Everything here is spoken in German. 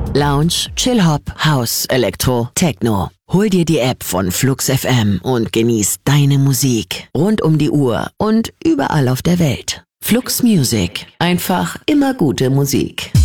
Lounge, Chill-Hop, House, Elektro, Techno. Hol dir die App von Flux FM und genieß deine Musik rund um die Uhr und überall auf der Welt. Flux Music. Einfach immer gute Musik.